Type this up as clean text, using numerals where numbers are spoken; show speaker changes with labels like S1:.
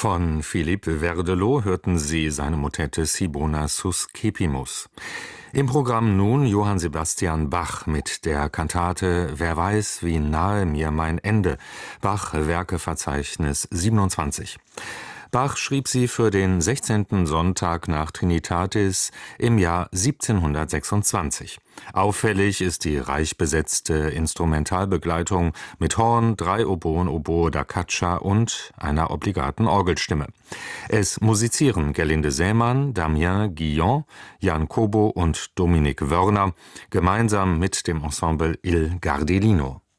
S1: Von Philippe Verdelot hörten Sie seine Motette Sibona Suscepimus. Im Programm nun Johann Sebastian Bach mit der Kantate Wer weiß, wie nahe mir mein Ende, Bach Werkeverzeichnis 27. Bach schrieb sie für den 16. Sonntag nach Trinitatis im Jahr 1726. Auffällig ist die reich besetzte Instrumentalbegleitung mit Horn, 3 Oboen, Oboe da caccia und einer obligaten Orgelstimme. Es musizieren Gerlinde Sämann, Damien Guillon, Jan Kobo und Dominik Wörner gemeinsam mit dem Ensemble Il Gardellino.